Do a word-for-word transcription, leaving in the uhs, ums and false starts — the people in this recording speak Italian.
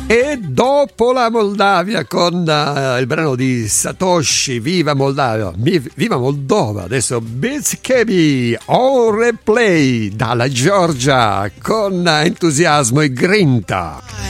E dopo la Moldavia con uh, il brano di Satoshi, Viva Moldavia, Viva Moldova, adesso Bizkebi on replay dalla Georgia con entusiasmo e grinta.